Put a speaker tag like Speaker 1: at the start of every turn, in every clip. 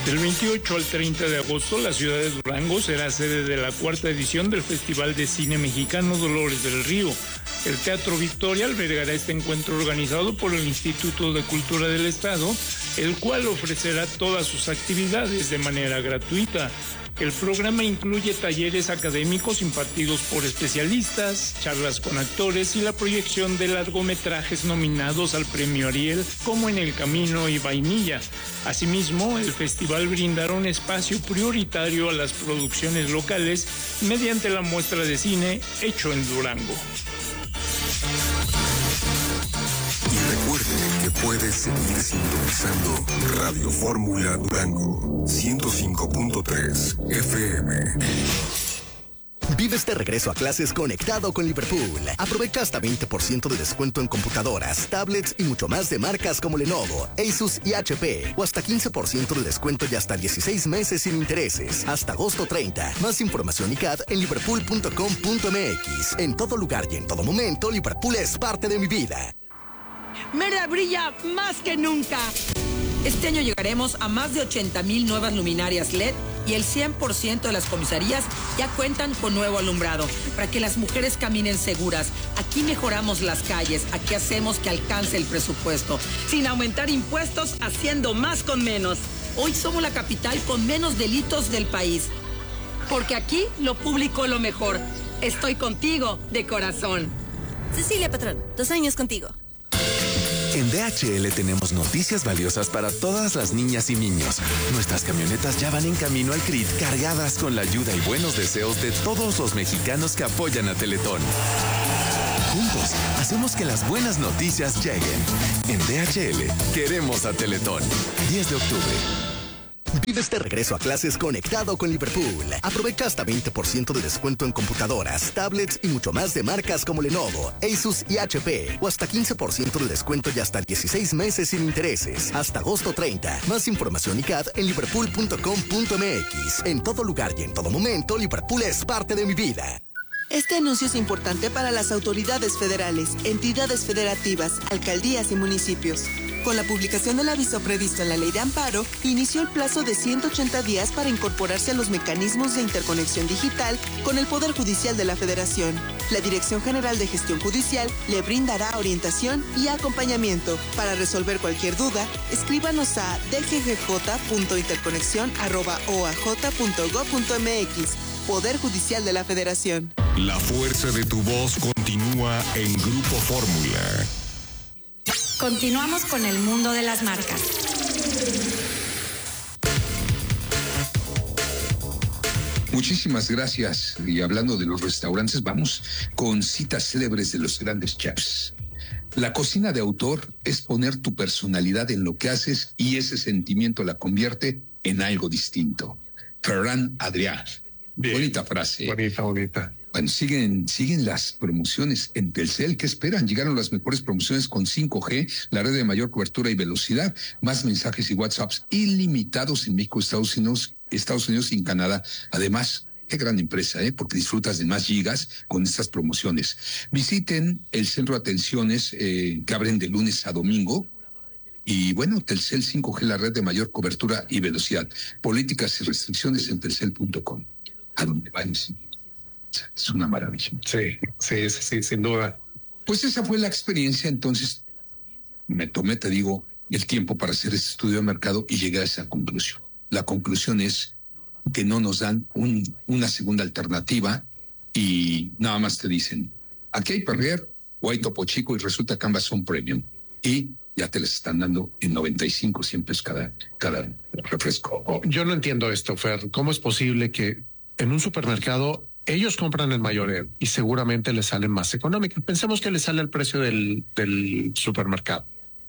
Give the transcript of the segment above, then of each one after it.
Speaker 1: Del 28 al 30 de agosto, la ciudad de Durango será sede de la 4ª edición del Festival de Cine Mexicano Dolores del Río. El Teatro Victoria albergará este encuentro organizado por el Instituto de Cultura del Estado, el cual ofrecerá todas sus actividades de manera gratuita. El programa incluye talleres académicos impartidos por especialistas, charlas con actores y la proyección de largometrajes nominados al Premio Ariel, como En el Camino y Vainilla. Asimismo, el festival brindará un espacio prioritario a las producciones locales mediante la muestra de cine Hecho en Durango.
Speaker 2: Y recuerde que puedes seguir sintonizando Radio Fórmula Durango 105.3 FM.
Speaker 3: Vive este regreso a clases conectado con Liverpool. Aprovecha hasta 20% de descuento en computadoras, tablets y mucho más de marcas como Lenovo, Asus y HP. O hasta 15% de descuento y hasta 16 meses sin intereses. Hasta agosto 30. Más información y CAD en liverpool.com.mx. En todo lugar y en todo momento, Liverpool es parte de mi vida.
Speaker 4: Mérida brilla más que nunca. Este año llegaremos a más de 80,000 nuevas luminarias LED y el 100% de las comisarías ya cuentan con nuevo alumbrado para que las mujeres caminen seguras. Aquí mejoramos las calles, aquí hacemos que alcance el presupuesto, sin aumentar impuestos, haciendo más con menos. Hoy somos la capital con menos delitos del país, porque aquí lo público es lo mejor. Estoy contigo de corazón.
Speaker 5: Cecilia Patrón, 2 años contigo.
Speaker 6: En DHL tenemos noticias valiosas para todas las niñas y niños. Nuestras camionetas ya van en camino al CRIT cargadas con la ayuda y buenos deseos de todos los mexicanos que apoyan a Teletón. Juntos, hacemos que las buenas noticias lleguen. En DHL, queremos a Teletón. 10 de octubre.
Speaker 3: Vive este regreso a clases conectado con Liverpool. Aprovecha hasta 20% de descuento en computadoras, tablets y mucho más de marcas como Lenovo, Asus y HP. O hasta 15% de descuento y hasta 16 meses sin intereses. Hasta agosto 30. Más información y CAD en liverpool.com.mx. En todo lugar y en todo momento, Liverpool es parte de mi vida.
Speaker 7: Este anuncio es importante para las autoridades federales, entidades federativas, alcaldías y municipios. Con la publicación del aviso previsto en la Ley de Amparo, inició el plazo de 180 días para incorporarse a los mecanismos de interconexión digital con el Poder Judicial de la Federación. La Dirección General de Gestión Judicial le brindará orientación y acompañamiento. Para resolver cualquier duda, escríbanos a dggj.interconexión@oaj.gov.mx. Poder Judicial de la Federación.
Speaker 2: La fuerza de tu voz continúa en Grupo Fórmula.
Speaker 5: Continuamos con el mundo de las marcas.
Speaker 8: Muchísimas gracias. Y hablando de los restaurantes, vamos con citas célebres de los grandes chefs. La cocina de autor es poner tu personalidad en lo que haces y ese sentimiento la convierte en algo distinto. Ferran Adrià. Bien. Bonita frase.
Speaker 9: Bonita.
Speaker 8: Bueno, siguen las promociones en Telcel. ¿Qué esperan? Llegaron las mejores promociones con 5G, la red de mayor cobertura y velocidad, más mensajes y WhatsApps ilimitados en México, Estados Unidos y Canadá. Además, qué gran empresa, porque disfrutas de más gigas con estas promociones. Visiten el centro de atenciones que abren de lunes a domingo. Y bueno, Telcel 5G, la red de mayor cobertura y velocidad. Políticas y restricciones en telcel.com. A donde vayan. Es una maravilla.
Speaker 9: Sí, sin duda.
Speaker 8: Pues esa fue la experiencia. Entonces me tomé, te digo, el tiempo para hacer este estudio de mercado y llegué a esa conclusión. La conclusión es que no nos dan una segunda alternativa y nada más te dicen, aquí hay Perrier o hay Topo Chico y resulta que ambas son premium y ya te las están dando en 95 siempre es cada refresco.
Speaker 9: Yo no entiendo esto, Fer. ¿Cómo es posible que en un supermercado ellos compran el mayoreo y seguramente les sale más económico? Pensemos que les sale el precio del supermercado.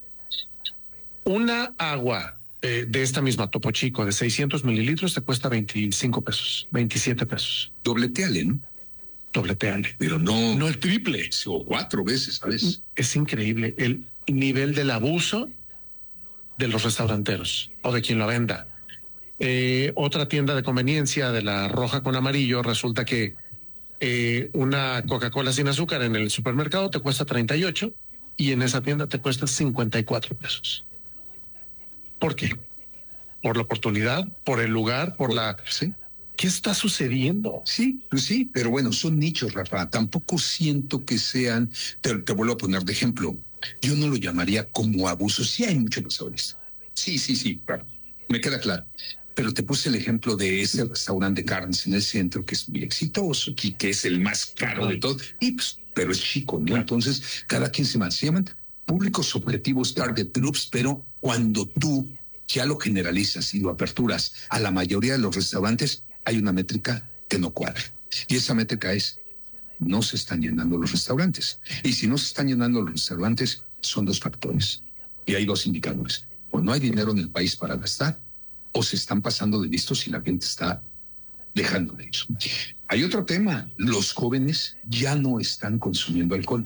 Speaker 9: Una agua de esta misma Topo Chico de 600 mililitros te cuesta 25 pesos, 27 pesos.
Speaker 8: Dobleteale, ¿no?
Speaker 9: Dobleteale.
Speaker 8: Pero no el triple o 4 veces, ¿sabes?
Speaker 9: Es increíble el nivel del abuso de los restauranteros o de quien lo venda. Otra tienda de conveniencia de la roja con amarillo, resulta que una Coca-Cola sin azúcar en el supermercado te cuesta 38 y en esa tienda te cuesta 54 pesos. ¿Por qué? por la oportunidad, por el lugar, por la...
Speaker 8: Sí.
Speaker 9: ¿Qué está sucediendo?
Speaker 8: Sí, pues sí, pero bueno, son nichos, Rafa. Tampoco siento que sean, te vuelvo a poner de ejemplo, yo no lo llamaría como abuso. Sí hay muchos abusadores. Sí, claro, me queda claro. Pero te puse el ejemplo de ese restaurante de carnes en el centro que es muy exitoso y que es el más caro de todo. Y pues, pero es chico, ¿no? Claro. Entonces, cada quien se llaman públicos objetivos, target groups, pero cuando tú ya lo generalizas y lo aperturas a la mayoría de los restaurantes, hay una métrica que no cuadra. Y esa métrica es, no se están llenando los restaurantes. Y si no se están llenando los restaurantes, son dos factores. Y hay dos indicadores. O no hay dinero en el país para gastar, o se están pasando de listos y la gente está dejando de eso. Hay otro tema. Los jóvenes ya no están consumiendo alcohol.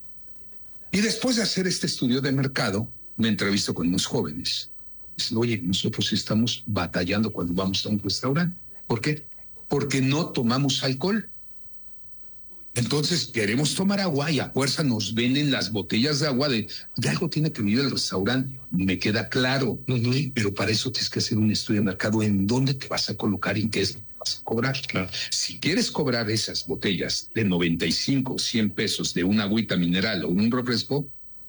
Speaker 8: Y después de hacer este estudio de mercado, me entrevisto con unos jóvenes. Dicen, oye, nosotros estamos batallando cuando vamos a un restaurante. ¿Por qué? Porque no tomamos alcohol. Entonces queremos tomar agua y a fuerza nos venden las botellas de agua de algo tiene que vivir el restaurante. Me queda claro, pero para eso tienes que hacer un estudio de mercado en dónde te vas a colocar y en qué es lo que vas a cobrar. Claro. Si quieres cobrar esas botellas de 95, 100 pesos de una agüita mineral o un refresco,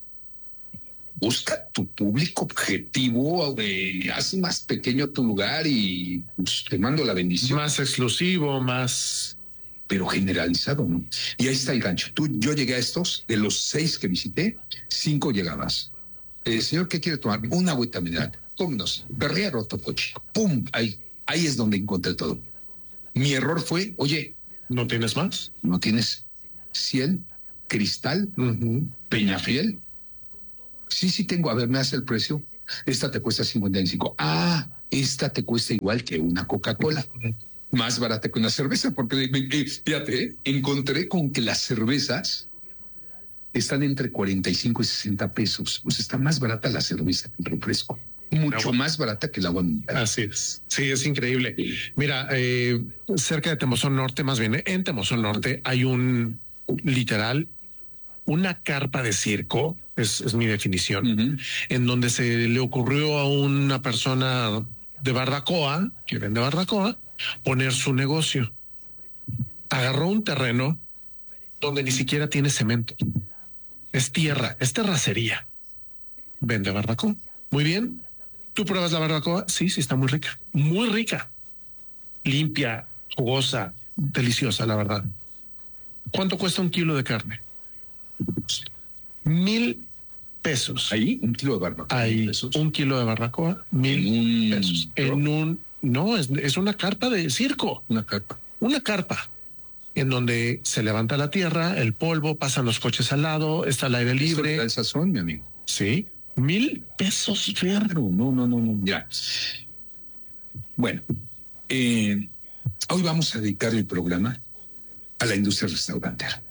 Speaker 8: busca tu público objetivo, haz más pequeño tu lugar y pues, te mando la bendición.
Speaker 9: Más exclusivo, más...
Speaker 8: Pero generalizado, ¿no? Y ahí está el gancho. Yo llegué a estos, de los 6 que visité, 5 llegabas. Señor, ¿qué quiere tomar? Una agüita mineral. Tómenos. Berriero, Topo Chico. ¡Pum! Ahí es donde encontré todo. Mi error fue, oye...
Speaker 9: ¿No tienes más?
Speaker 8: ¿No tienes Ciel, Cristal, Peñafiel? Sí tengo. A ver, me hace el precio. Esta te cuesta 55. Ah, esta te cuesta igual que una Coca-Cola. Más barata que una cerveza, porque fíjate, encontré con que las cervezas están entre 45 y 60 pesos. Pues está más barata la cerveza que el refresco. Mucho más barata que el agua mineral.
Speaker 9: Así es. Sí, es increíble. Mira, cerca de Temozón Norte, más bien en Temozón Norte, hay una carpa de circo, es mi definición, en donde se le ocurrió a una persona de barbacoa, que vende barbacoa, poner su negocio. Agarró un terreno donde ni siquiera tiene cemento. Es tierra, es terracería. Vende barbacoa. Muy bien. ¿Tú pruebas la barbacoa? Sí, está muy rica. Muy rica. Limpia, jugosa, deliciosa, la verdad. ¿Cuánto cuesta un kilo de carne? 1,000 pesos.
Speaker 8: Ahí, un kilo de barbacoa.
Speaker 9: Ahí, un kilo de barbacoa, 1,000 pesos. No, es una carpa de circo. Una carpa en donde se levanta la tierra, el polvo, pasan los coches al lado, está el aire libre.
Speaker 8: Eso el sazón, mi amigo.
Speaker 9: Sí, 1,000 pesos, Fierro.
Speaker 8: No. Ya. Bueno, hoy vamos a dedicar el programa a la industria restaurantera.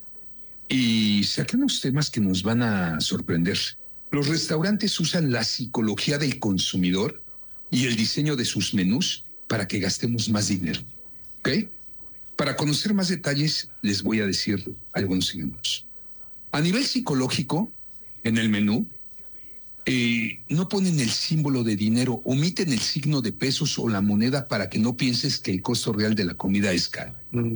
Speaker 8: Y saqué unos temas que nos van a sorprender. Los restaurantes usan la psicología del consumidor y el diseño de sus menús para que gastemos más dinero. ¿Ok? Para conocer más detalles, les voy a decir algunos segundos. A nivel psicológico, en el menú, no ponen el símbolo de dinero, omiten el signo de pesos o la moneda para que no pienses que el costo real de la comida es caro.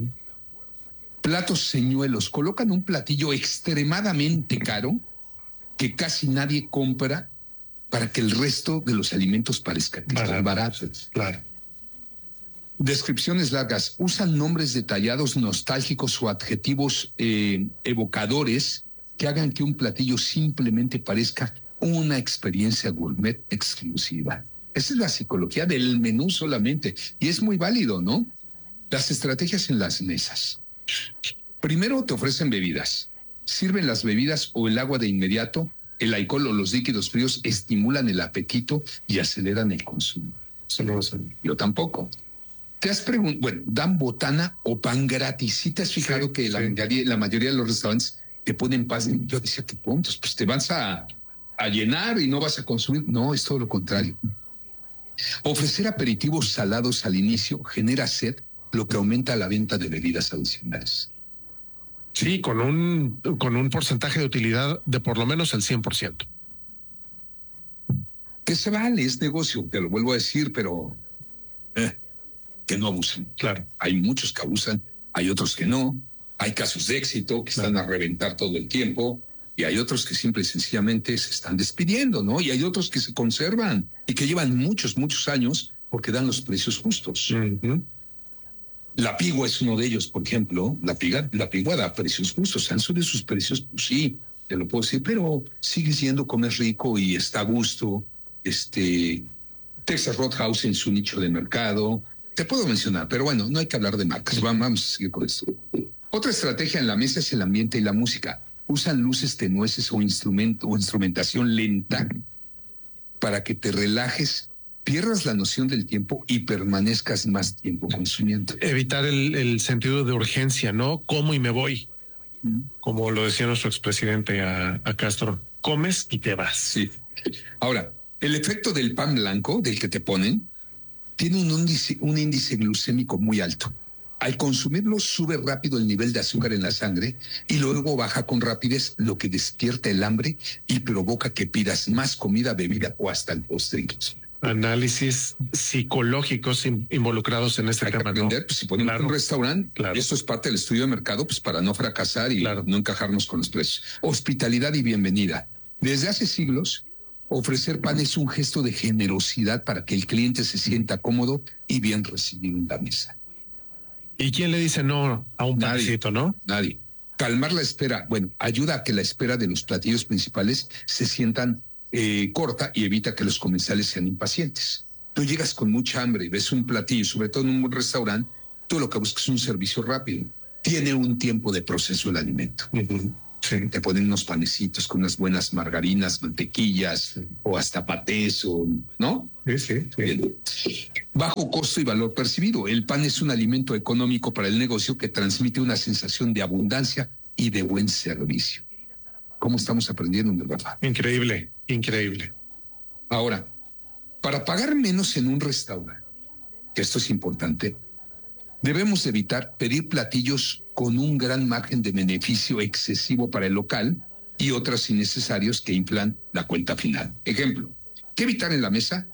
Speaker 8: Platos señuelos, colocan un platillo extremadamente caro que casi nadie compra para que el resto de los alimentos parezcan que están baratos.
Speaker 9: Claro.
Speaker 8: Descripciones largas. Usan nombres detallados, nostálgicos o adjetivos evocadores que hagan que un platillo simplemente parezca una experiencia gourmet exclusiva. Esa es la psicología del menú solamente. Y es muy válido, ¿no? Las estrategias en las mesas. Primero te ofrecen bebidas. Sirven las bebidas o el agua de inmediato. El alcohol o los líquidos fríos estimulan el apetito y aceleran el consumo.
Speaker 9: Eso no lo sé.
Speaker 8: Yo tampoco. Te has preguntado, bueno, dan botana o pan gratis. ¿Sí te has fijado que la mayoría de los restaurantes te ponen pan? Yo decía, qué puntos, pues te vas a llenar y no vas a consumir. No, es todo lo contrario. Ofrecer aperitivos salados al inicio genera sed, lo que aumenta la venta de bebidas adicionales.
Speaker 9: Sí, con un porcentaje de utilidad de por lo menos el 100%.
Speaker 8: Que se vale, es negocio, te lo vuelvo a decir, pero que no abusen.
Speaker 9: Claro.
Speaker 8: Hay muchos que abusan, hay otros que no, hay casos de éxito que están a reventar todo el tiempo, y hay otros que simple y sencillamente se están despidiendo, ¿no? Y hay otros que se conservan y que llevan muchos, muchos años porque dan los precios justos.
Speaker 9: Uh-huh.
Speaker 8: La Pigua es uno de ellos, por ejemplo. La Pigua da precios justos. Han subido sus precios, pues sí, te lo puedo decir, pero sigues yendo, comes rico y está a gusto. Texas Roadhouse en su nicho de mercado. Te puedo mencionar, pero bueno, no hay que hablar de marcas. Vamos a seguir con esto. Otra estrategia en la mesa es el ambiente y la música. Usan luces tenues o instrumentación lenta para que te relajes, pierdas la noción del tiempo y permanezcas más tiempo consumiendo.
Speaker 9: Evitar el sentido de urgencia, ¿no? Como y me voy. Como lo decía nuestro expresidente a Castro. Comes y te vas.
Speaker 8: Sí. Ahora, el efecto del pan blanco, del que te ponen, tiene un índice glucémico muy alto. Al consumirlo sube rápido el nivel de azúcar en la sangre y luego baja con rapidez, lo que despierta el hambre y provoca que pidas más comida, bebida o hasta el postre.
Speaker 9: Análisis psicológicos involucrados en este tema, ¿no?
Speaker 8: Pues, si ponemos un restaurante, esto es parte del estudio de mercado, pues para no fracasar y no encajarnos con los precios. Hospitalidad y bienvenida. Desde hace siglos, ofrecer pan es un gesto de generosidad para que el cliente se sienta cómodo y bien recibido en la mesa.
Speaker 9: ¿Y quién le dice no a un pancito, no?
Speaker 8: Nadie. Calmar la espera, bueno, ayuda a que la espera de los platillos principales se sientan corta y evita que los comensales sean impacientes. Tú llegas con mucha hambre y ves un platillo, sobre todo en un buen restaurante, tú lo que buscas es un servicio rápido. Tiene un tiempo de proceso el alimento.
Speaker 9: Uh-huh. Sí.
Speaker 8: Te ponen unos panecitos con unas buenas margarinas, mantequillas o hasta patés, ¿no?
Speaker 9: Sí.
Speaker 8: Bajo costo y valor percibido. El pan es un alimento económico para el negocio que transmite una sensación de abundancia y de buen servicio. ¿Cómo estamos aprendiendo, Rafa?
Speaker 9: Increíble.
Speaker 8: Ahora, para pagar menos en un restaurante, que esto es importante, debemos evitar pedir platillos con un gran margen de beneficio excesivo para el local y otros innecesarios que inflan la cuenta final. Ejemplo, ¿qué evitar en la mesa?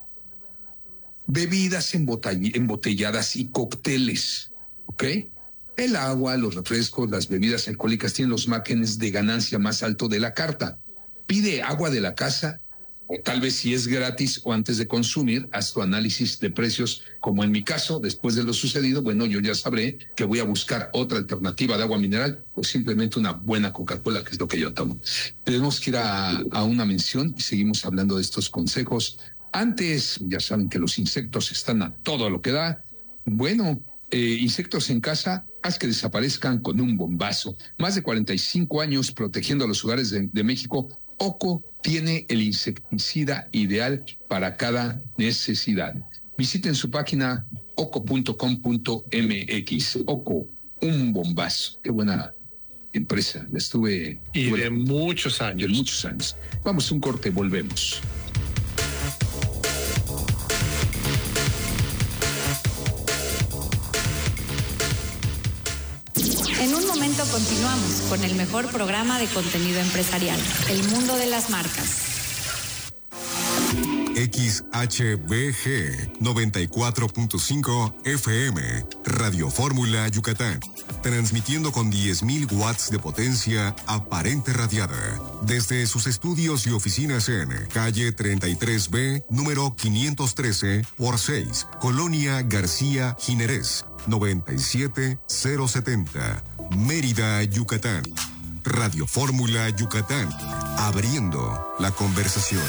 Speaker 8: Bebidas embotelladas y cócteles, ¿ok? El agua, los refrescos, las bebidas alcohólicas tienen los márgenes de ganancia más alto de la carta. Pide agua de la casa, o tal vez si es gratis o antes de consumir, haz tu análisis de precios, como en mi caso, después de lo sucedido, bueno, yo ya sabré que voy a buscar otra alternativa de agua mineral o simplemente una buena Coca-Cola, que es lo que yo tomo. Tenemos que ir a una mención y seguimos hablando de estos consejos. Antes, ya saben que los insectos están a todo lo que da. Bueno, insectos en casa, haz que desaparezcan con un bombazo. Más de 45 años protegiendo a los hogares de México, OCO tiene el insecticida ideal para cada necesidad. Visiten su página oco.com.mx. OCO, un bombazo. Qué buena empresa. De
Speaker 9: muchos años.
Speaker 8: De muchos años. Vamos a un corte, volvemos.
Speaker 5: En un momento continuamos con el mejor programa de contenido empresarial, El Mundo de las Marcas.
Speaker 2: XHBG 94.5 FM, Radio Fórmula Yucatán, transmitiendo con 10.000 watts de potencia aparente radiada, desde sus estudios y oficinas en calle 33B, número 513/6, Colonia García Jiménez, 97070, Mérida, Yucatán. Radio Fórmula Yucatán, abriendo la conversación.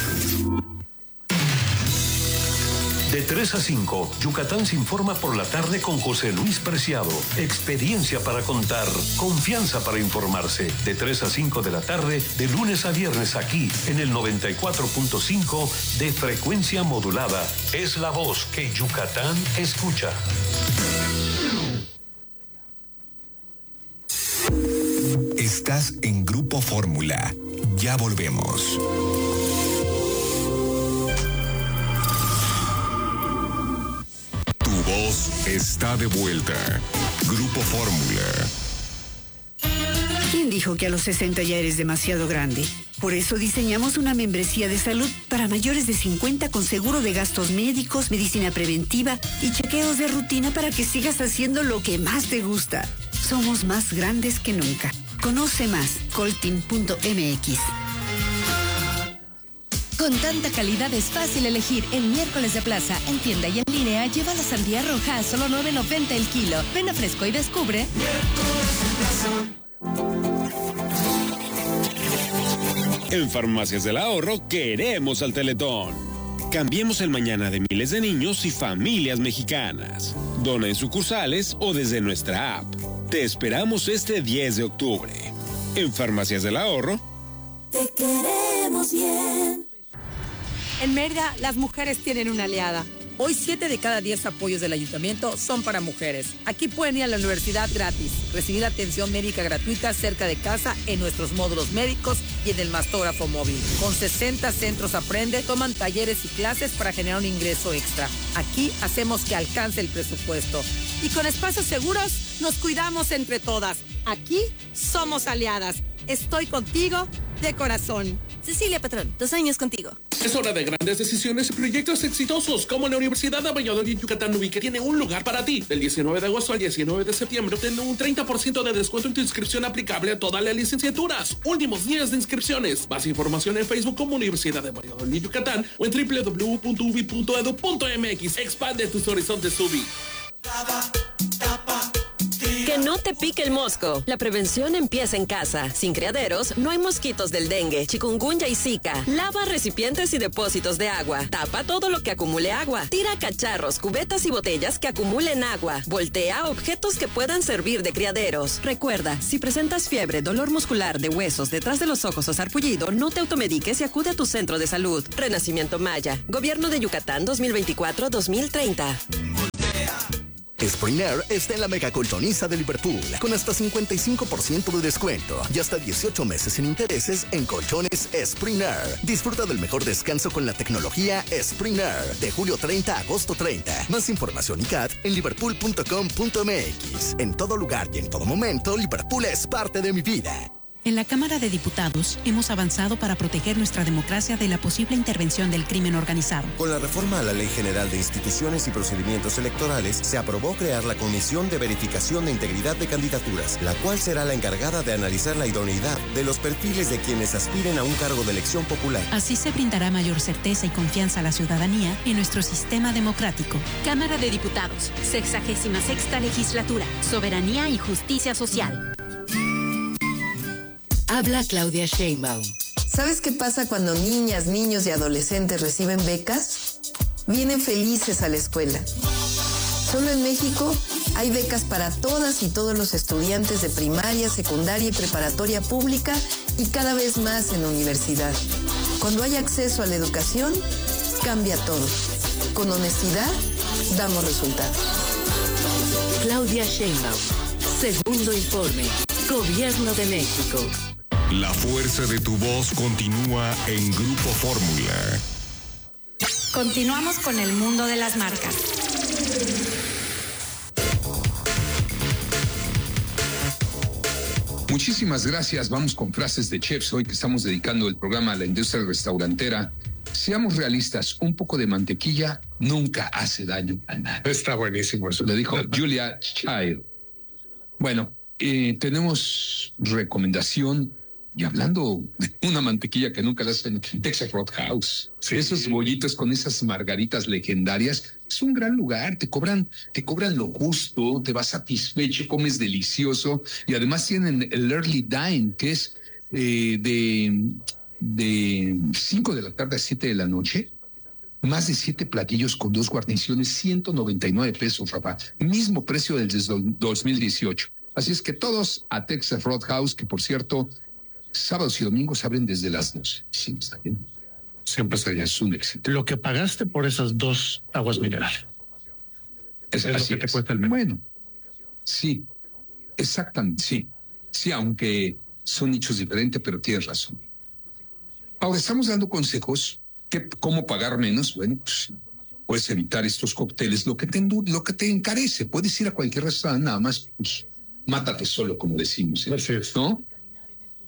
Speaker 10: De 3 a 5, Yucatán se informa por la tarde con José Luis Preciado. Experiencia para contar, confianza para informarse. De 3 a 5 de la tarde, de lunes a viernes aquí, en el 94.5 de frecuencia modulada. Es la voz que Yucatán escucha.
Speaker 2: Estás en Grupo Fórmula. Ya volvemos. Voz está de vuelta. Grupo Fórmula.
Speaker 5: Y
Speaker 11: ¿Quién dijo que a los 60 ya eres demasiado grande? Por eso diseñamos una membresía de salud para mayores de 50 con seguro de gastos médicos, medicina preventiva y chequeos de rutina para que sigas haciendo lo que más te gusta. Somos más grandes que nunca. Conoce más, coltin.mx.
Speaker 12: Con tanta calidad es fácil elegir. El miércoles de plaza, en tienda y en línea, lleva la sandía roja a solo $9.90 el kilo. Ven a Fresco y descubre.
Speaker 13: En Farmacias del Ahorro queremos al Teletón. Cambiemos el mañana de miles de niños y familias mexicanas. Dona en sucursales o desde nuestra app. Te esperamos este 10 de octubre. En Farmacias del Ahorro.
Speaker 14: Te queremos bien.
Speaker 4: En Mérida, las mujeres tienen una aliada. Hoy 7 de cada 10 apoyos del ayuntamiento son para mujeres. Aquí pueden ir a la universidad gratis, recibir atención médica gratuita cerca de casa en nuestros módulos médicos y en el mastógrafo móvil. Con 60 centros Aprende, toman talleres y clases para generar un ingreso extra. Aquí hacemos que alcance el presupuesto. Y con espacios seguros, nos cuidamos entre todas. Aquí somos aliadas. Estoy contigo de corazón.
Speaker 12: Cecilia Patrón, 2 años contigo.
Speaker 15: Es hora de grandes decisiones y proyectos exitosos, como la Universidad de Valladolid Yucatán Ubi, que tiene un lugar para ti. Del 19 de agosto al 19 de septiembre, obtén un 30% de descuento en tu inscripción aplicable a todas las licenciaturas. Últimos días de inscripciones. Más información en Facebook como Universidad de Valladolid Yucatán o en www.ubi.edu.mx. Expande tus horizontes, Ubi.
Speaker 16: Que no te pique el mosco. La prevención empieza en casa. Sin criaderos, no hay mosquitos del dengue, chikungunya y zika. Lava recipientes y depósitos de agua. Tapa todo lo que acumule agua. Tira cacharros, cubetas y botellas que acumulen agua. Voltea objetos que puedan servir de criaderos. Recuerda, si presentas fiebre, dolor muscular de huesos, detrás de los ojos o sarpullido, no te automediques y acude a tu centro de salud. Renacimiento Maya. Gobierno de Yucatán 2024-2030.
Speaker 3: Spring Air está en la mega colchoniza de Liverpool, con hasta 55% de descuento y hasta 18 meses sin intereses en colchones Spring Air. Disfruta del mejor descanso con la tecnología Spring Air, de julio 30 a agosto 30. Más información y CAT en liverpool.com.mx. En todo lugar y en todo momento, Liverpool es parte de mi vida.
Speaker 17: En la Cámara de Diputados hemos avanzado para proteger nuestra democracia de la posible intervención del crimen organizado.
Speaker 18: Con la reforma a la Ley General de Instituciones y Procedimientos Electorales, se aprobó crear la Comisión de Verificación de Integridad de Candidaturas, la cual será la encargada de analizar la idoneidad de los perfiles de quienes aspiren a un cargo de elección popular.
Speaker 17: Así se brindará mayor certeza y confianza a la ciudadanía en nuestro sistema democrático.
Speaker 19: Cámara de Diputados, 66ª Legislatura, Soberanía y Justicia Social.
Speaker 20: Habla Claudia Sheinbaum.
Speaker 21: ¿Sabes qué pasa cuando niñas, niños y adolescentes reciben becas? Vienen felices a la escuela. Solo en México hay becas para todas y todos los estudiantes de primaria, secundaria y preparatoria pública y cada vez más en la universidad. Cuando hay acceso a la educación, cambia todo. Con honestidad, damos resultados.
Speaker 20: Claudia Sheinbaum. Segundo informe. Gobierno de México.
Speaker 2: La fuerza de tu voz continúa en Grupo Fórmula.
Speaker 5: Continuamos con el mundo de las marcas.
Speaker 8: Muchísimas gracias. Vamos con frases de chefs hoy que estamos dedicando el programa a la industria restaurantera. Seamos realistas, un poco de mantequilla nunca hace daño a nadie.
Speaker 9: Está buenísimo eso.
Speaker 8: Lo dijo Julia Child. Bueno, tenemos recomendación. Y hablando de una mantequilla que nunca la hacen, Texas Roadhouse. Sí. Esos bollitos con esas margaritas legendarias, es un gran lugar. Te cobran lo justo, te vas satisfecho, comes delicioso. Y además tienen el Early Dine, que es de 5 de la tarde a 7 de la noche. Más de 7 platillos con 2 guarniciones, 199 pesos, Rafa. Mismo precio del 2018. Así es que todos a Texas Roadhouse, que por cierto, sábados y domingos abren desde las 12. Sí, está bien.
Speaker 9: Siempre estaría.
Speaker 8: Es un éxito.
Speaker 9: Lo que pagaste por esas 2 aguas minerales.
Speaker 8: Es
Speaker 9: lo que te cuesta el mes.
Speaker 8: Bueno, sí, exactamente, sí. Sí, aunque son nichos diferentes, pero tienes razón. Ahora estamos dando consejos. ¿Cómo pagar menos? Bueno, pues puedes evitar estos cócteles, lo que te encarece. Puedes ir a cualquier restaurante, nada más, pues, mátate solo, como decimos, ¿no?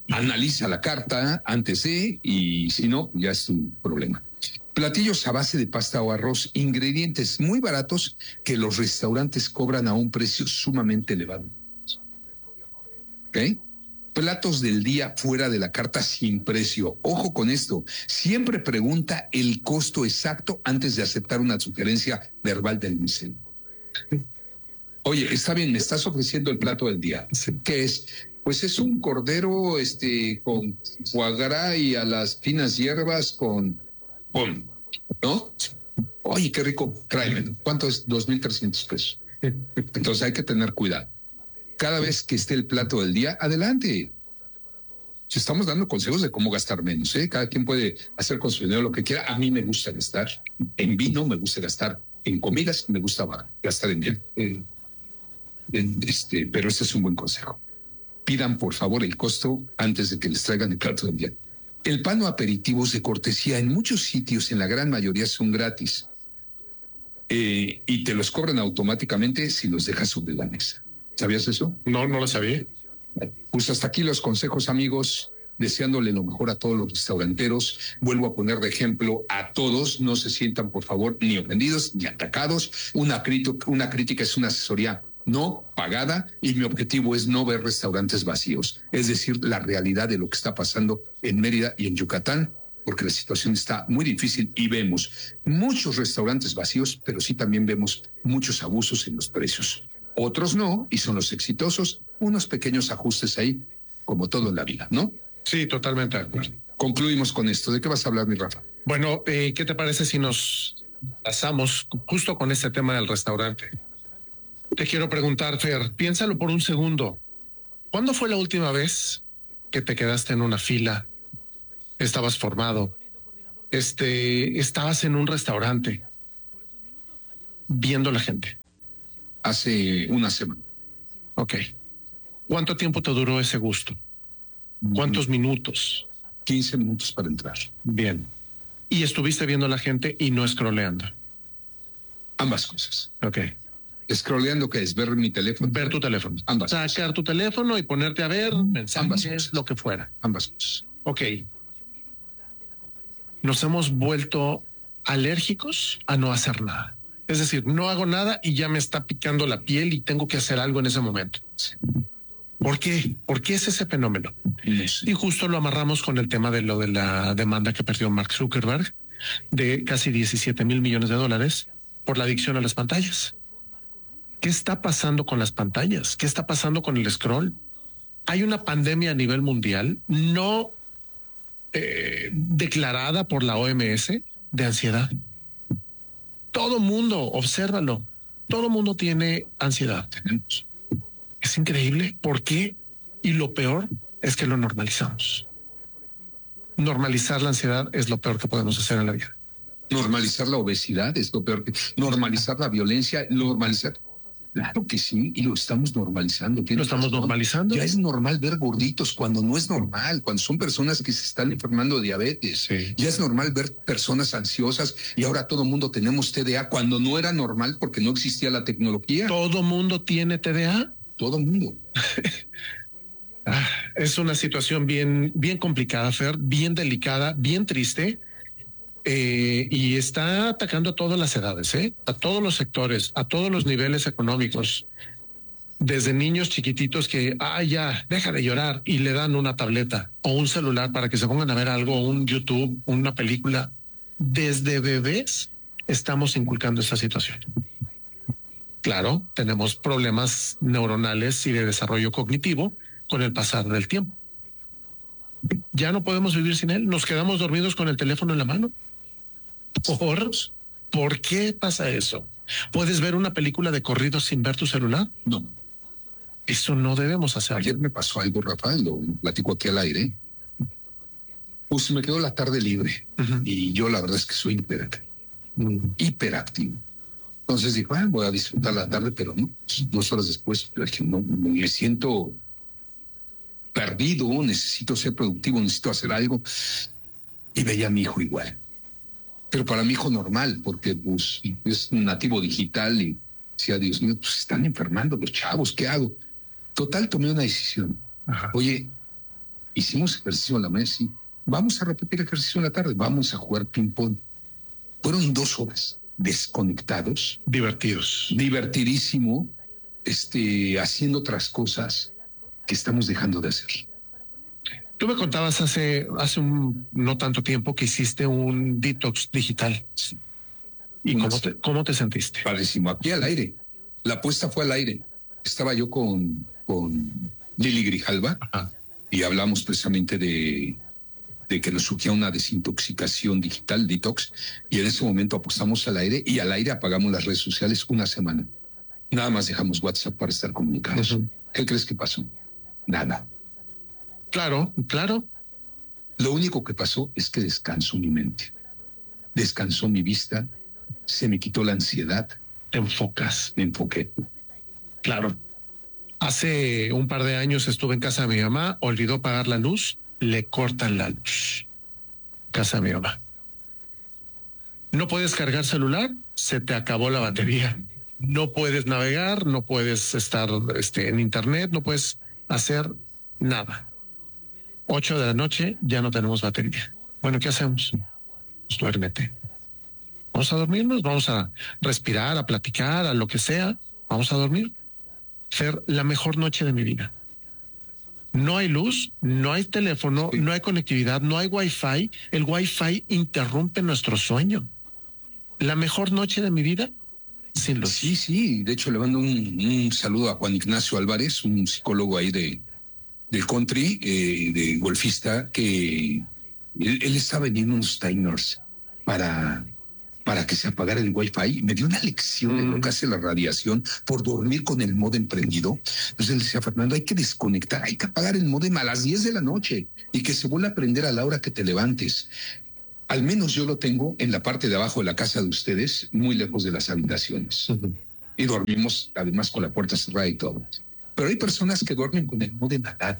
Speaker 8: Analiza la carta antes de, y si no, ya es tu problema. Platillos a base de pasta o arroz, ingredientes muy baratos que los restaurantes cobran a un precio sumamente elevado. ¿Ok? Platos del día fuera de la carta sin precio. Ojo con esto. Siempre pregunta el costo exacto antes de aceptar una sugerencia verbal del mesero. Oye, está bien, me estás ofreciendo el plato del día. ¿Qué es? Pues es un cordero con foie gras y a las finas hierbas con ¿no? Oye, qué rico, tráemelo. ¿Cuánto es? 2,300 pesos. Entonces hay que tener cuidado. Cada vez que esté el plato del día, adelante. Estamos dando consejos de cómo gastar menos, ¿eh? Cada quien puede hacer con su dinero lo que quiera. A mí me gusta gastar en vino, me gusta gastar en comidas, me gusta gastar en bien. Pero este es un buen consejo. Pidan, por favor, el costo antes de que les traigan el plato del día. El pan o aperitivos de cortesía en muchos sitios, en la gran mayoría, son gratis. Y te los cobran automáticamente si los dejas sobre la mesa. ¿Sabías eso?
Speaker 9: No, no lo sabía.
Speaker 8: Pues hasta aquí los consejos, amigos. Deseándole lo mejor a todos los restauranteros. Vuelvo a poner de ejemplo a todos. No se sientan, por favor, ni ofendidos ni atacados. Una crítica es una asesoría no pagada y mi objetivo es no ver restaurantes vacíos. Es decir, la realidad de lo que está pasando en Mérida y en Yucatán, porque la situación está muy difícil y vemos muchos restaurantes vacíos, pero sí también vemos muchos abusos en los precios. Otros no, y son los exitosos, unos pequeños ajustes ahí, como todo en la vida, ¿no?
Speaker 9: Sí, totalmente de acuerdo.
Speaker 8: Concluimos con esto. ¿De qué vas a hablar, mi Rafa?
Speaker 9: Bueno, ¿qué te parece si nos pasamos justo con este tema del restaurante? Te quiero preguntar, Fer, piénsalo por un segundo. ¿Cuándo fue la última vez que te quedaste en una fila? Estabas formado. Estabas en un restaurante viendo la gente.
Speaker 8: Hace una semana.
Speaker 9: Ok. ¿Cuánto tiempo te duró ese gusto? ¿Cuántos minutos?
Speaker 8: 15 minutos para entrar.
Speaker 9: Bien. Y estuviste viendo a la gente y no scrolleando.
Speaker 8: Ambas cosas.
Speaker 9: Ok.
Speaker 8: ¿Scrolleando qué es? ¿Ver mi teléfono?
Speaker 9: Ver tu teléfono.
Speaker 8: Ambas
Speaker 9: Sacar
Speaker 8: cosas.
Speaker 9: tu teléfono y ponerte a ver mensajes, lo que fuera.
Speaker 8: Ambas cosas.
Speaker 9: Ok. Nos hemos vuelto alérgicos a no hacer nada. Es decir, no hago nada y ya me está picando la piel y tengo que hacer algo en ese momento. ¿Por qué? ¿Por qué es ese fenómeno? Y justo lo amarramos con el tema de lo de la demanda que perdió Mark Zuckerberg de casi 17 mil millones de dólares por la adicción a las pantallas. ¿Qué está pasando con las pantallas? ¿Qué está pasando con el scroll? Hay una pandemia a nivel mundial no declarada por la OMS de ansiedad. Todo mundo, obsérvalo, todo mundo tiene ansiedad. Tenemos. Es increíble. ¿Por qué? Y lo peor es que lo normalizamos. Normalizar la ansiedad es lo peor que podemos hacer en la vida.
Speaker 8: Normalizar la obesidad es lo peor. Normalizar la violencia, normalizar. Claro que sí, y lo estamos normalizando.
Speaker 9: ¿Lo estamos normalizando?
Speaker 8: Ya es normal ver gorditos cuando no es normal, cuando son personas que se están enfermando de diabetes.
Speaker 9: Sí.
Speaker 8: Ya es normal ver personas ansiosas y ahora todo mundo tenemos TDA cuando no era normal porque no existía la tecnología.
Speaker 9: ¿Todo mundo tiene TDA?
Speaker 8: Todo mundo.
Speaker 9: Es una situación bien complicada, Fer, bien delicada, bien triste. Y está atacando a todas las edades, a todos los sectores, a todos los niveles económicos, desde niños chiquititos que, ya, deja de llorar y le dan una tableta o un celular para que se pongan a ver algo, un YouTube, una película. Desde bebés estamos inculcando esta situación. Claro, tenemos problemas neuronales y de desarrollo cognitivo con el pasar del tiempo. Ya no podemos vivir sin él, nos quedamos dormidos con el teléfono en la mano. ¿Por qué pasa eso? ¿Puedes ver una película de corrido sin ver tu celular?
Speaker 8: No.
Speaker 9: Eso no debemos hacer.
Speaker 8: Ayer me pasó algo, Rafael, lo platico aquí al aire. Pues me quedó la tarde libre. Y yo la verdad es que soy hiperactivo. Entonces dije, voy a disfrutar la tarde, pero no. 2 horas después, no, me siento perdido, necesito ser productivo, necesito hacer algo. Y veía a mi hijo igual. Pero para mi hijo normal, porque pues es un nativo digital y decía, Dios mío, pues están enfermando los chavos, ¿qué hago? Total, tomé una decisión. Oye, Hicimos ejercicio en la mañana, sí. Vamos a repetir ejercicio en la tarde, vamos a jugar ping-pong. Fueron 2 horas desconectados. Divertidísimo, haciendo otras cosas que estamos dejando de hacer.
Speaker 9: Tú me contabas hace no tanto tiempo que hiciste un detox digital.
Speaker 8: Sí.
Speaker 9: ¿Y cómo te sentiste?
Speaker 8: Padrísimo, aquí al aire. La apuesta fue al aire. Estaba yo con Lili Grijalva. Ajá. Y hablamos precisamente de que nos surgía una desintoxicación digital, detox, y en ese momento apostamos al aire y al aire apagamos las redes sociales una semana. Nada más dejamos WhatsApp para estar comunicados. Uh-huh. ¿Qué crees que pasó? Nada.
Speaker 9: Claro.
Speaker 8: Lo único que pasó es que descansó mi mente, descansó mi vista, se me quitó la ansiedad.
Speaker 9: Te enfocas.
Speaker 8: Me enfoqué.
Speaker 9: Claro. Hace un par de años estuve en casa de mi mamá, olvidó pagar la luz, le cortan la luz. Casa de mi mamá. No puedes cargar celular, se te acabó la batería. No puedes navegar, no puedes estar en internet, no puedes hacer nada. 8 de la noche, ya no tenemos batería. Bueno, ¿qué hacemos? Pues duérmete. Vamos a dormirnos, vamos a respirar, a platicar, a lo que sea. Vamos a dormir. Fer, la mejor noche de mi vida. No hay luz, no hay teléfono, no hay conectividad, no hay wifi. El wifi interrumpe nuestro sueño. La mejor noche de mi vida sin luz.
Speaker 8: Sí. De hecho, le mando un saludo a Juan Ignacio Álvarez, un psicólogo ahí del country, de golfista, que él está vendiendo unos timers para que se apagara el wifi. Me dio una lección de lo que hace la radiación por dormir con el módem prendido. Entonces él decía, Fernando, hay que desconectar, hay que apagar el módem a las 10 de la noche y que se vuelva a prender a la hora que te levantes. Al menos yo lo tengo en la parte de abajo de la casa de ustedes, muy lejos de las habitaciones. Y dormimos además con la puerta cerrada y todo. Pero hay personas que duermen con el módem al lado.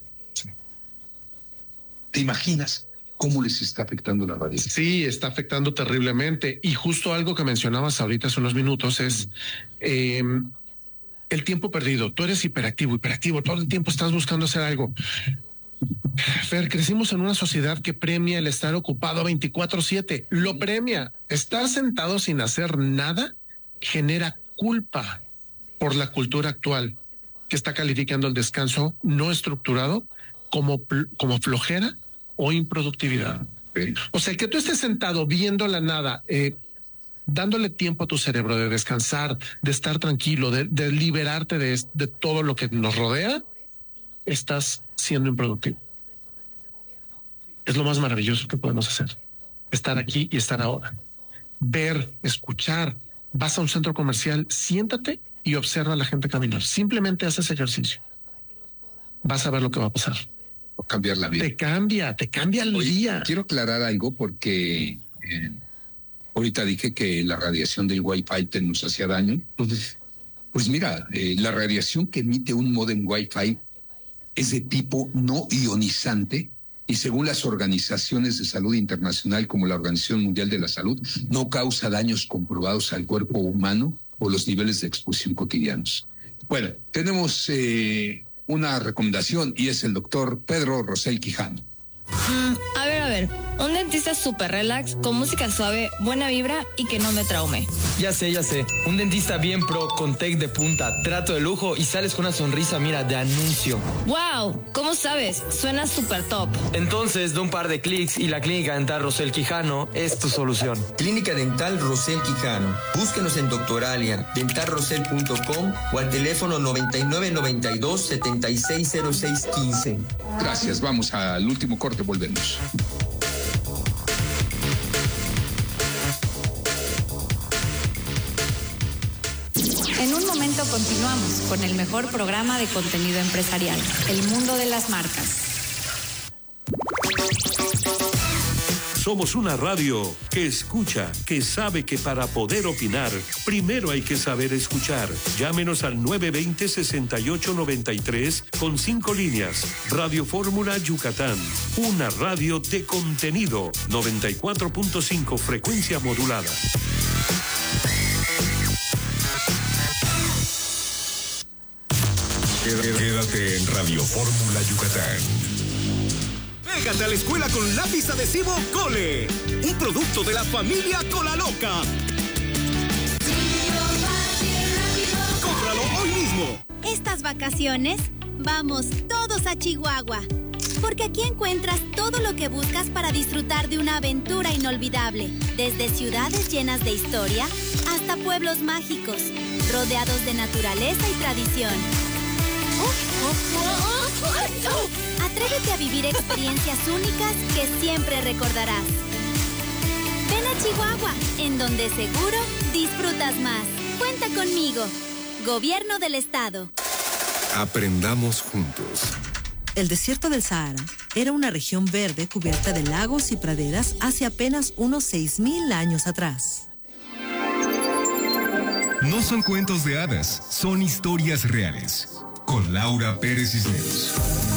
Speaker 8: ¿Te imaginas cómo les está afectando la radiación?
Speaker 9: Sí, está afectando terriblemente. Y justo algo que mencionabas ahorita hace unos minutos es el tiempo perdido. Tú eres hiperactivo, todo el tiempo estás buscando hacer algo. Fer, crecimos en una sociedad que premia el estar ocupado 24/7. Lo premia. Estar sentado sin hacer nada genera culpa por la cultura actual, que está calificando el descanso no estructurado como flojera o improductividad. Sí. O sea, que tú estés sentado viendo la nada, dándole tiempo a tu cerebro de descansar, de estar tranquilo, de liberarte de todo lo que nos rodea, estás siendo improductivo. Es lo más maravilloso que podemos hacer. Estar aquí y estar ahora. Ver, escuchar. Vas a un centro comercial, siéntate y observa a la gente caminar. Simplemente haces ejercicio. Vas a ver lo que va a pasar.
Speaker 8: Cambiar la vida.
Speaker 9: Te cambia el día.
Speaker 8: Quiero aclarar algo porque ahorita dije que la radiación del Wi-Fi nos hacía daño. Pues mira, la radiación que emite un módem Wi-Fi es de tipo no ionizante y según las organizaciones de salud internacional como la Organización Mundial de la Salud, no causa daños comprobados al cuerpo humano o los niveles de exposición cotidianos. Bueno, tenemos una recomendación y es el doctor Pedro Rosell Quijano.
Speaker 1: A ver, un dentista súper relax, con música suave, buena vibra y que no me traume.
Speaker 22: Ya sé, un dentista bien pro, con tech de punta, trato de lujo y sales con una sonrisa, mira, de anuncio.
Speaker 1: ¡Wow! ¿Cómo sabes? Suena súper top.
Speaker 22: Entonces, de un par de clics y la Clínica Dental Rosell Quijano es tu solución.
Speaker 23: Clínica Dental Rosell Quijano. Búsquenos en Doctoralia, dentalrosell.com o al teléfono 9992-760615.
Speaker 8: Gracias, vamos al último corte, volvemos.
Speaker 5: En un momento continuamos con el mejor programa de contenido empresarial, El Mundo de las Marcas.
Speaker 10: Somos una radio que escucha, que sabe que para poder opinar, primero hay que saber escuchar. Llámenos al 920-6893 con 5 líneas. Radio Fórmula Yucatán, una radio de contenido. 94.5 frecuencia modulada.
Speaker 2: Quédate en Radio Fórmula Yucatán.
Speaker 6: Pégate a la escuela con lápiz adhesivo Cole, un producto de la familia Cola Loca. ¡Cómpralo hoy mismo!
Speaker 7: Estas vacaciones, vamos todos a Chihuahua. Porque aquí encuentras todo lo que buscas para disfrutar de una aventura inolvidable. Desde ciudades llenas de historia hasta pueblos mágicos, rodeados de naturaleza y tradición. Atrévete a vivir experiencias únicas que siempre recordarás. Ven a Chihuahua, en donde seguro disfrutas más. Cuenta conmigo. Gobierno del Estado.
Speaker 2: Aprendamos juntos.
Speaker 11: El desierto del Sahara era una región verde cubierta de lagos y praderas hace apenas unos 6,000 años atrás.
Speaker 2: No son cuentos de hadas, son historias reales. Con Laura Pérez Cisneros.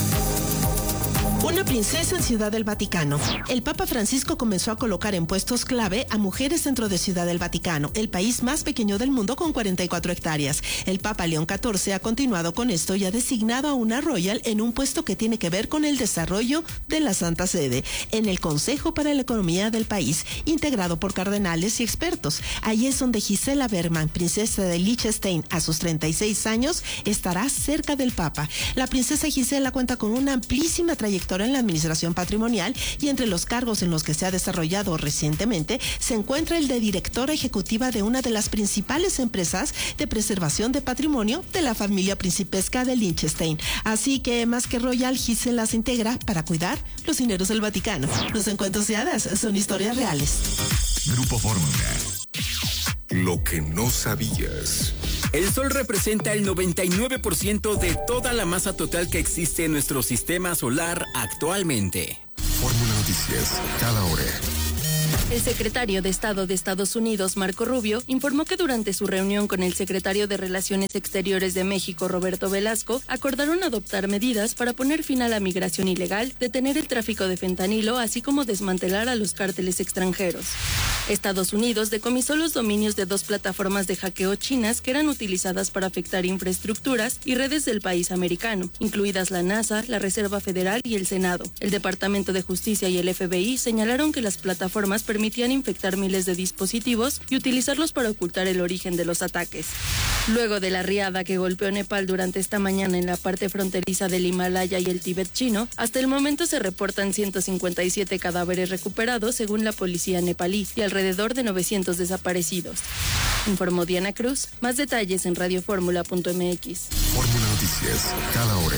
Speaker 24: Una princesa en Ciudad del Vaticano. El Papa Francisco comenzó a colocar en puestos clave a mujeres dentro de Ciudad del Vaticano, el país más pequeño del mundo con 44 hectáreas. El Papa León XIV ha continuado con esto y ha designado a una royal en un puesto que tiene que ver con el desarrollo de la Santa Sede, en el Consejo para la Economía del país, integrado por cardenales y expertos. Ahí es donde Gisela Bergman, princesa de Liechtenstein, a sus 36 años, estará cerca del Papa. La princesa Gisela cuenta con una amplísima trayectoria en la administración patrimonial y entre los cargos en los que se ha desarrollado recientemente se encuentra el de directora ejecutiva de una de las principales empresas de preservación de patrimonio de la familia principesca de Liechtenstein. Así que más que royal, Gisela se integra para cuidar los dineros del Vaticano. Los encuentros de hadas son historias reales.
Speaker 2: Grupo Fórmula. Lo que no sabías.
Speaker 25: El Sol representa el 99% de toda la masa total que existe en nuestro sistema solar actualmente.
Speaker 2: Fórmula Noticias, cada hora.
Speaker 26: El secretario de Estado de Estados Unidos, Marco Rubio, informó que durante su reunión con el secretario de Relaciones Exteriores de México, Roberto Velasco, acordaron adoptar medidas para poner fin a la migración ilegal, detener el tráfico de fentanilo, así como desmantelar a los cárteles extranjeros. Estados Unidos decomisó los dominios de 2 plataformas de hackeo chinas que eran utilizadas para afectar infraestructuras y redes del país americano, incluidas la NASA, la Reserva Federal y el Senado. El Departamento de Justicia y el FBI señalaron que las plataformas permitían infectar miles de dispositivos y utilizarlos para ocultar el origen de los ataques. Luego de la riada que golpeó Nepal durante esta mañana en la parte fronteriza del Himalaya y el Tíbet chino, hasta el momento se reportan 157 cadáveres recuperados según la policía nepalí y alrededor de 900 desaparecidos. Informó Diana Cruz. Más detalles en radioformula.mx.
Speaker 2: Fórmula Noticias, cada hora.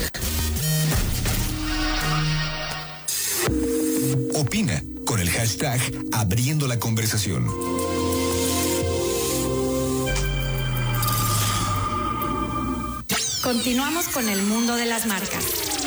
Speaker 2: Opina con el hashtag Abriendo la Conversación.
Speaker 5: Continuamos con el mundo de las marcas.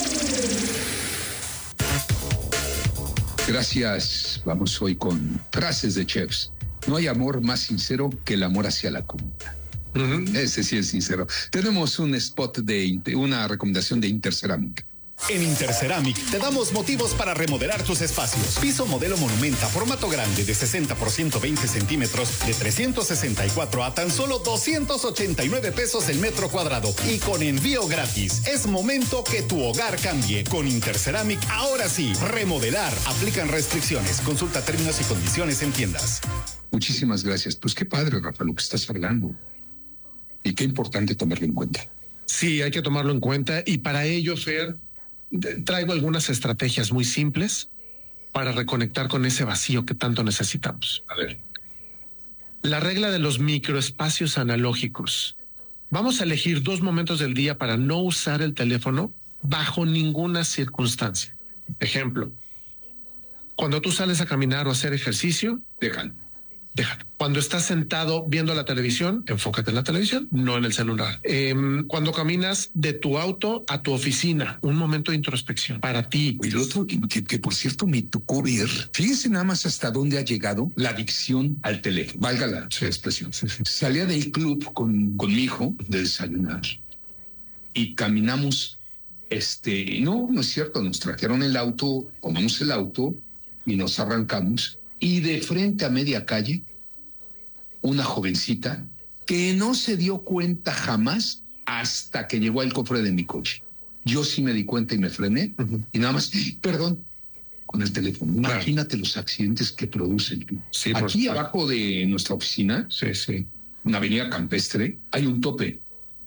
Speaker 8: Gracias. Vamos hoy con frases de chefs. No hay amor más sincero que el amor hacia la comida. Ese sí es sincero. Tenemos un spot una recomendación de Interceramic.
Speaker 27: En Interceramic te damos motivos para remodelar tus espacios. Piso modelo Monumenta, formato grande de 60 por 120 centímetros, de 364 a tan solo 289 pesos el metro cuadrado y con envío gratis. Es momento que tu hogar cambie. Con Interceramic, ahora sí, remodelar. Aplican restricciones. Consulta términos y condiciones en tiendas.
Speaker 8: Muchísimas gracias. Pues qué padre, Rafa, lo que estás hablando. Y qué importante tomarlo en cuenta.
Speaker 9: Sí, hay que tomarlo en cuenta y para ello, Fer, traigo algunas estrategias muy simples para reconectar con ese vacío que tanto necesitamos. A ver. La regla de los microespacios analógicos. Vamos a elegir 2 momentos del día para no usar el teléfono bajo ninguna circunstancia. Ejemplo, cuando tú sales a caminar o hacer ejercicio, déjalo. Cuando estás sentado viendo la televisión, enfócate en la televisión, no en el celular. Cuando caminas de tu auto a tu oficina, un momento de introspección para ti.
Speaker 8: Y lo otro que por cierto me tocó ver, fíjense nada más hasta dónde ha llegado la adicción al teléfono, valga la expresión. Salía del club con mi hijo de desayunar y caminamos, no es cierto, nos trajeron el auto, tomamos el auto y nos arrancamos. Y de frente a media calle, una jovencita que no se dio cuenta jamás hasta que llegó al cofre de mi coche. Yo sí me di cuenta y me frené y nada más, perdón, con el teléfono. Imagínate los accidentes que producen.
Speaker 9: Sí,
Speaker 8: aquí abajo de nuestra oficina, en la avenida Campestre, hay un tope.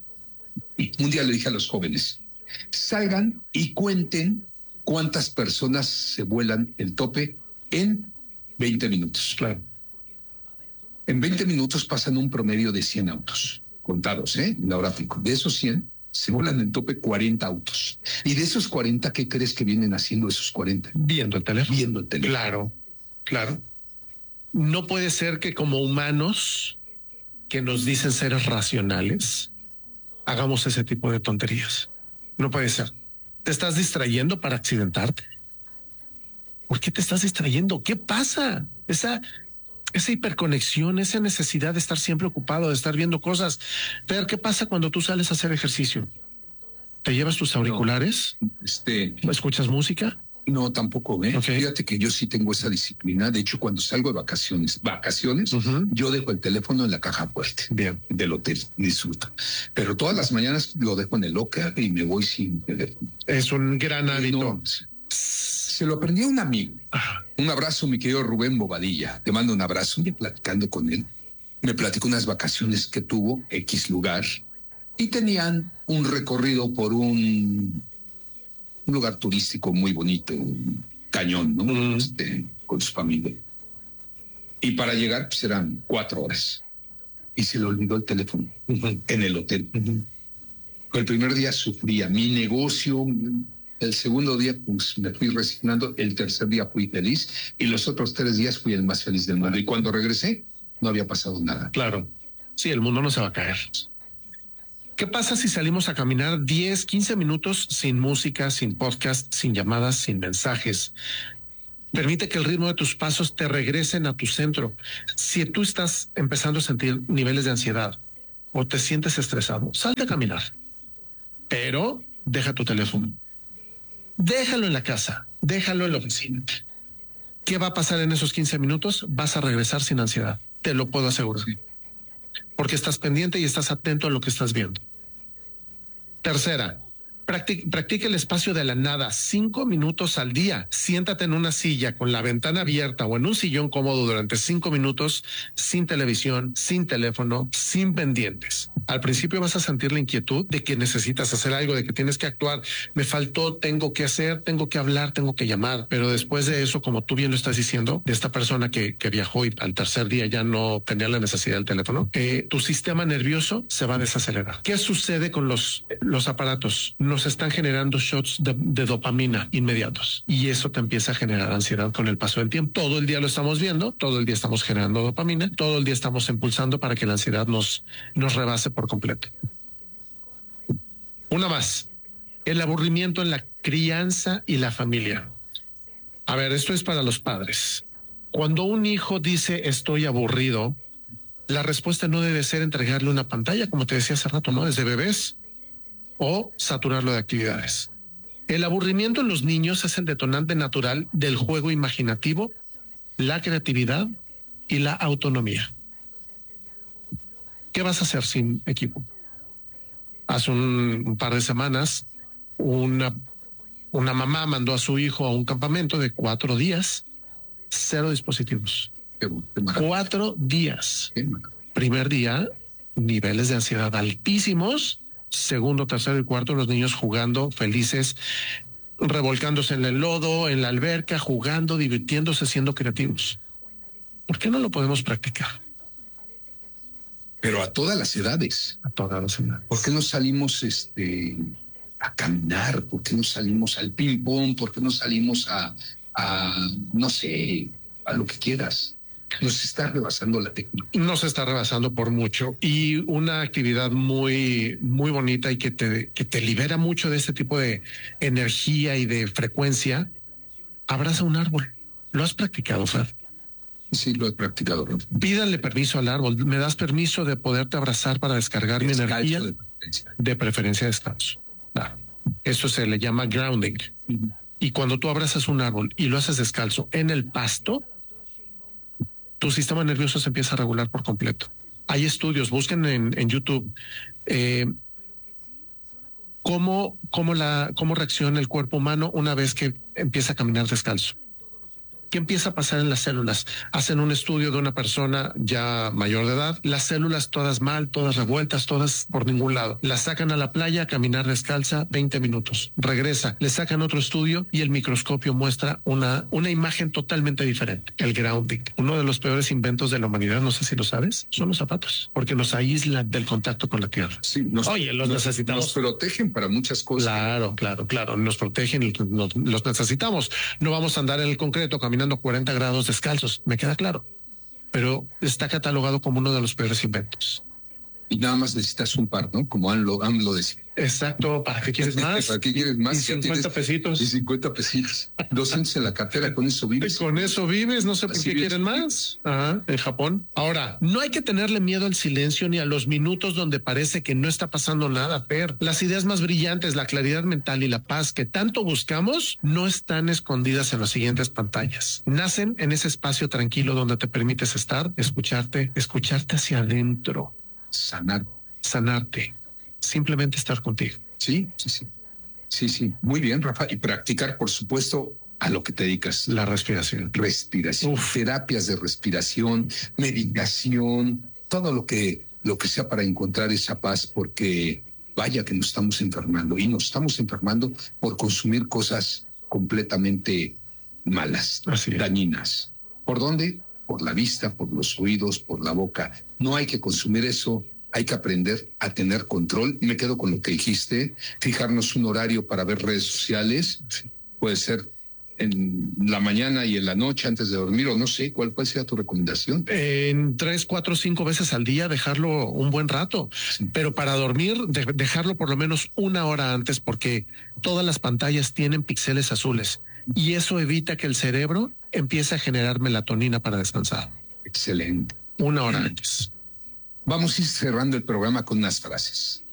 Speaker 8: Un día le dije a los jóvenes, salgan y cuenten cuántas personas se vuelan el tope en 20 minutos.
Speaker 9: Claro.
Speaker 8: En 20 minutos pasan un promedio de 100 autos, contados, en la hora pico. De esos 100, se vuelan el tope 40 autos. Y de esos 40, ¿qué crees que vienen haciendo esos 40?
Speaker 9: Viendo el teléfono.
Speaker 8: Viendo el teléfono.
Speaker 9: Claro, claro. No puede ser que como humanos que nos dicen seres racionales, hagamos ese tipo de tonterías. No puede ser. Te estás distrayendo para accidentarte. ¿Por qué te estás distrayendo? ¿Qué pasa? Esa hiperconexión, esa necesidad de estar siempre ocupado, de estar viendo cosas. Pero ¿qué pasa cuando tú sales a hacer ejercicio? ¿Te llevas tus auriculares? ¿Escuchas música?
Speaker 8: No, tampoco, Fíjate que yo sí tengo esa disciplina. De hecho, cuando salgo de vacaciones, yo dejo el teléfono en la caja fuerte del hotel, disfruto. Pero todas las mañanas lo dejo en el locker y me voy sin teléfono.
Speaker 9: Es un gran hábito.
Speaker 8: No, se lo aprendí a un amigo. Un abrazo, mi querido Rubén Bobadilla. Te mando un abrazo. Y platicando con él, me platicó unas vacaciones que tuvo X lugar y tenían un recorrido por un lugar turístico muy bonito, un cañón, ¿no? Con su familia. Y para llegar, pues eran 4 horas. Y se le olvidó el teléfono en el hotel. El primer día sufría mi negocio. El segundo día, pues me fui resignando. El tercer día fui feliz. Y los otros 3 días fui el más feliz del mundo. Y cuando regresé, no había pasado nada.
Speaker 9: Claro. Sí, el mundo no se va a caer. ¿Qué pasa si salimos a caminar 10, 15 minutos sin música, sin podcast, sin llamadas, sin mensajes? Permite que el ritmo de tus pasos te regresen a tu centro. Si tú estás empezando a sentir niveles de ansiedad o te sientes estresado, salte a caminar. Pero deja tu teléfono. Déjalo en la casa, déjalo en la oficina. ¿Qué va a pasar en esos 15 minutos? Vas a regresar sin ansiedad. Te lo puedo asegurar. Porque estás pendiente y estás atento a lo que estás viendo. Tercera, practica el espacio de la nada 5 minutos al día. Siéntate en una silla con la ventana abierta o en un sillón cómodo durante 5 minutos, sin televisión, sin teléfono, sin pendientes. Al principio vas a sentir la inquietud de que necesitas hacer algo, de que tienes que actuar. Me faltó, tengo que hacer, tengo que hablar, tengo que llamar. Pero después de eso, como tú bien lo estás diciendo, de esta persona que viajó y al tercer día ya no tenía la necesidad del teléfono, tu sistema nervioso se va a desacelerar. ¿Qué sucede con los aparatos? Nos están generando shots de dopamina inmediatos y eso te empieza a generar ansiedad con el paso del tiempo. Todo el día lo estamos viendo, todo el día estamos generando dopamina, todo el día estamos impulsando para que la ansiedad nos rebase por completo. Una más, el aburrimiento en la crianza y la familia. A ver, esto es para los padres. Cuando un hijo dice estoy aburrido, la respuesta no debe ser entregarle una pantalla, como te decía hace rato, ¿no? Desde bebés, o saturarlo de actividades. El aburrimiento en los niños es el detonante natural del juego imaginativo, la creatividad y la autonomía. ¿Qué vas a hacer sin equipo? Hace un par de semanas, una mamá mandó a su hijo a un campamento de 4 días, 0 dispositivos. 4 días. Primer día, niveles de ansiedad altísimos. Segundo, tercero y cuarto, los niños jugando, felices, revolcándose en el lodo, en la alberca, jugando, divirtiéndose, siendo creativos. ¿Por qué no lo podemos practicar?
Speaker 8: Pero a todas las edades.
Speaker 9: A todas las edades.
Speaker 8: ¿Por qué no salimos a caminar? ¿Por qué no salimos al ping pong? ¿Por qué no salimos a no sé, a lo que quieras? Nos está rebasando la tecnología.
Speaker 9: Nos está rebasando por mucho. Y una actividad muy, muy bonita y que te libera mucho de este tipo de energía y de frecuencia. Abraza un árbol. ¿Lo has practicado, Fer?
Speaker 8: Sí, lo he practicado.
Speaker 9: Pídale permiso al árbol. ¿Me das permiso de poderte abrazar para descargar mi energía? De preferencia descalzo. Claro. Eso se le llama grounding. Y cuando tú abrazas un árbol y lo haces descalzo en el pasto, tu sistema nervioso se empieza a regular por completo. Hay estudios, busquen en YouTube cómo reacciona el cuerpo humano una vez que empieza a caminar descalzo. ¿Qué empieza a pasar en las células? Hacen un estudio de una persona ya mayor de edad, las células todas mal, todas revueltas, todas por ningún lado. La sacan a la playa a caminar descalza 20 minutos. Regresa, le sacan otro estudio y el microscopio muestra una imagen totalmente diferente. El grounding. Uno de los peores inventos de la humanidad, no sé si lo sabes, son los zapatos, porque nos aíslan del contacto con la tierra.
Speaker 8: Sí,
Speaker 9: los necesitamos.
Speaker 8: Nos protegen para muchas cosas.
Speaker 9: Claro. Nos protegen y los necesitamos. No vamos a andar en el concreto caminando 40 grados descalzos, me queda claro. Pero está catalogado como uno de los peores inventos.
Speaker 8: Y nada más necesitas un par, ¿no? Como AMLO decía.
Speaker 9: Exacto, ¿para qué quieres más?
Speaker 8: ¿Para qué quieres más?
Speaker 9: Y 50 pesitos.
Speaker 8: Y 50 pesitos. 200 en la cartera, con eso vives.
Speaker 9: Con eso vives, no sé por qué quieren más. Ajá, en Japón. Ahora, no hay que tenerle miedo al silencio ni a los minutos donde parece que no está pasando nada, Per. Las ideas más brillantes, la claridad mental y la paz que tanto buscamos no están escondidas en las siguientes pantallas. Nacen en ese espacio tranquilo donde te permites estar, escucharte hacia adentro. Sanarte. Simplemente estar contigo.
Speaker 8: Sí. Muy bien, Rafa. Y practicar, por supuesto, a lo que te dedicas.
Speaker 9: La respiración.
Speaker 8: Terapias de respiración, meditación, todo lo que sea para encontrar esa paz, porque vaya que nos estamos enfermando. Y nos estamos enfermando por consumir cosas completamente malas, dañinas. ¿Por dónde? Por la vista, por los oídos, por la boca. No hay que consumir eso. Hay que aprender a tener control. Me quedo con lo que dijiste, fijarnos un horario para ver redes sociales. Puede ser en la mañana y en la noche antes de dormir, o no sé, ¿cuál sea tu recomendación?
Speaker 9: En 3, 4, 5 veces al día dejarlo un buen rato, pero para dormir dejarlo por lo menos 1 hora antes, porque todas las pantallas tienen píxeles azules y eso evita que el cerebro empiece a generar melatonina para descansar.
Speaker 8: Excelente.
Speaker 9: 1 hora antes.
Speaker 8: Vamos a ir cerrando el programa con unas frases.